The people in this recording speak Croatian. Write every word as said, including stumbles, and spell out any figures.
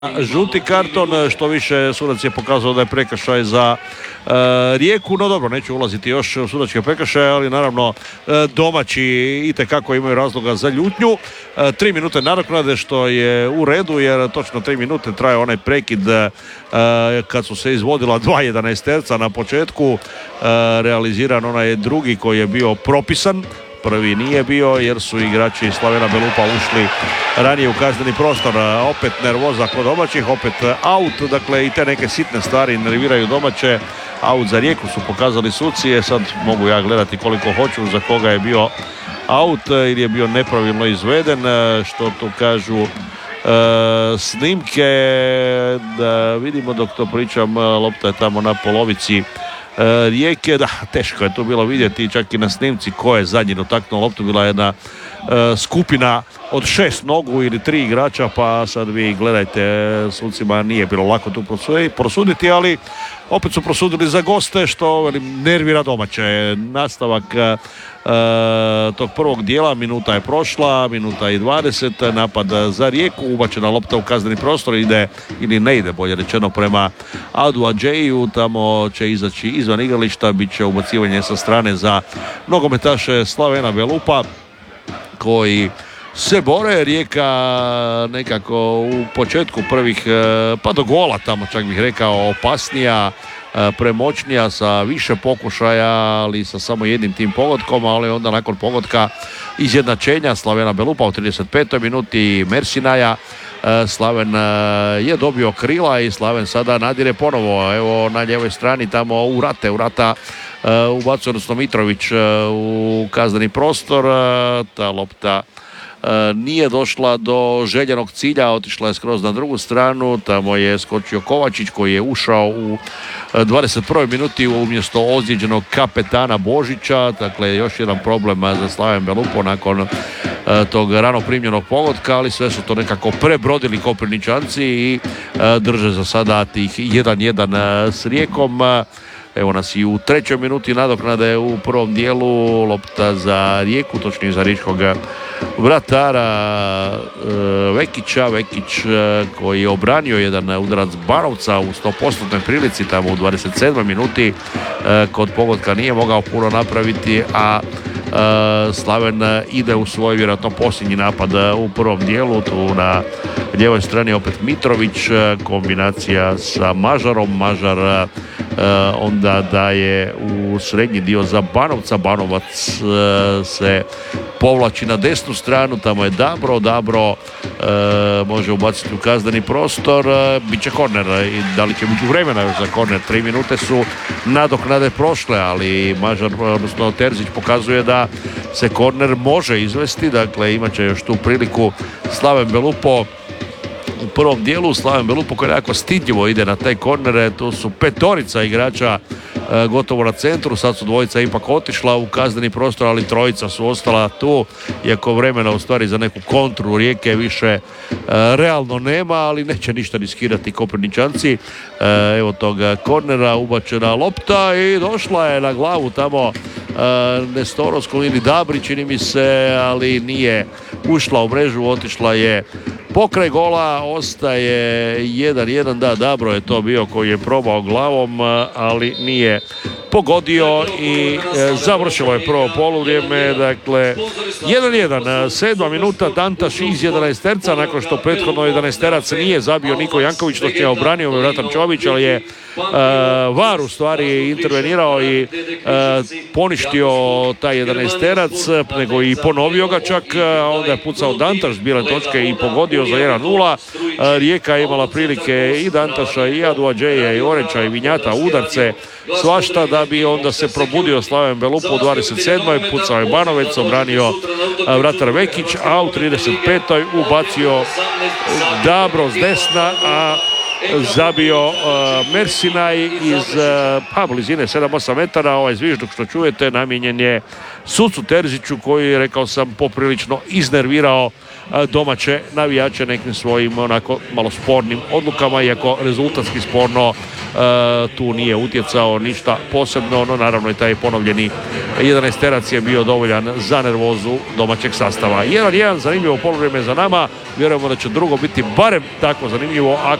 žuti karton, što više sudac je pokazao da je prekršaj za e, Rijeku, no dobro, neću ulaziti još u sudačke prekršaje, ali naravno e, domaći itekako imaju razloga za ljutnju. E, tri minute nadoknade, što je u redu, jer točno tri minute traje onaj prekid e, kad su se izvodila dva jedanaesterca na početku, e, realiziran onaj drugi koji je bio propisan. Prvi nije bio jer su igrači Slavena Belupa ušli ranije u kazneni prostor. Opet nervoza kod domaćih, opet out, dakle i te neke sitne stvari nerviraju domaće. Out za Rijeku su pokazali suci, sad mogu ja gledati koliko hoću za koga je bio out ili je bio nepravilno izveden, što tu kažu e, snimke. Da vidimo dok to pričam, lopta je tamo na polovici Rijeke, da, teško je to bilo vidjeti čak i na snimci ko je zadnji dotaknuo loptu. Bila jedna e, skupina od šest nogu ili tri igrača, pa sad vi gledajte, sucima nije bilo lako tu prosuditi, ali opet su prosudili za goste, što velim, nervira domaće. Nastavak e, tog prvog dijela, minuta je prošla, minuta i dvadeset, napad za Rijeku, ubačena lopta u kazneni prostor, ide ili ne ide, bolje rečeno, prema Adu Adžeju, tamo će izaći izvan igrališta, bit će ubacivanje sa strane za nogometaše Slavena Belupa, koji se bore. Rijeka nekako u početku prvih, pa do gola tamo čak bih rekao, opasnija, premoćnija, sa više pokušaja, ali sa samo jednim tim pogodkom, ali onda nakon pogotka izjednačenja Slavena Belupa u trideset petoj minuti Mersinaja, Slaven je dobio krila i Slaven sada nadire ponovo. Evo na ljevoj strani tamo u rate, u rata ubacuje, odnosno Mitrović u kazneni prostor. Ta lopta nije došla do željenog cilja, otišla je skroz na drugu stranu, tamo je skočio Kovačić koji je ušao u dvadeset prvoj minuti umjesto ozlijeđenog kapetana Božića. Dakle, još jedan problem za Slaven Belupo nakon tog rano primljenog pogotka, ali sve su to nekako prebrodili Koprivničanci i drže za sada tih jedan jedan s Rijekom. Evo nas i u trećoj minuti nadoknade u prvom dijelu, lopta za Rijeku, točnije za riječkog vratara Vekića. Vekić koji je obranio jedan udarac Banovca u sto posto prilici tamo u dvadeset sedmoj minuti, kod pogotka nije mogao puno napraviti, a Slaven ide u svoj vjerojatno posljednji napad u prvom dijelu. Tu na lijevoj strani opet Mitrović, kombinacija sa Mažarom. Mažar onda daje u srednji dio za Banovca. Banovac se povlači na desnu stranu, tamo je Dabro. Dabro može ubaciti u kazneni prostor, bit će korner. I da li će biti vremena još za korner? Tri minute su nadoknade prošle, ali Mažar, odnosno Terzić, pokazuje da se korner može izvesti. Dakle, imat će još tu priliku Slaven Belupo u prvom dijelu. Slaven Belupo koji jako stidljivo ide na te kornere. Tu su petorica igrača e, gotovo na centru. Sad su dvojica ipak otišla u kazneni prostor, ali trojica su ostala tu, iako vremena u stvari za neku kontru Rijeke više e, realno nema, ali neće ništa riskirati Koprivničanci. E, evo tog kornera, ubačena lopta i došla je na glavu tamo e, Nestorovsku ili Dabri, čini mi se, ali nije ušla u mrežu, otišla je pokraj gola. Ostaje jedan jedan, da, Dabro je to bio koji je probao glavom, ali nije pogodio i e, završilo je prvo poluvrijeme. Dakle, jedan jedan, sedma minuta, Dantaš iz jedanaesterca, nakon što prethodno jedanaesterac nije zabio Niko Janković, to je obranio Vratan Čović, ali je e, VAR u stvari intervenirao i e, poništio taj jedanaesterac, nego i ponovio ga čak, a onda je pucao Dantaš s bijele točke i pogodio za jedan nula. E, Rijeka je imala prilike i Dantaša i Adu Adžeja i Oreća i Vinjata, udarce, svašta, da bi onda se probudio Slaven Belupo u dvadeset sedmoj. Pucao je Banovec, obranio vratar Vekić, a u trideset petoj ubacio Dabro s desna, a zabio uh, Mersinaj iz uh, pa blizine sedam osam metara. Ovaj zvižduk što čujete namijenjen je sucu Terziću, koji, rekao sam, poprilično iznervirao uh, domaće navijače nekim svojim onako malo spornim odlukama, iako rezultatski sporno tu nije utjecao ništa posebno, no naravno i taj ponovljeni jedanaesterac je bio dovoljan za nervozu domaćeg sastava. jedan jedan, zanimljivo poluvrijeme za nama, vjerujemo da će drugo biti barem tako zanimljivo,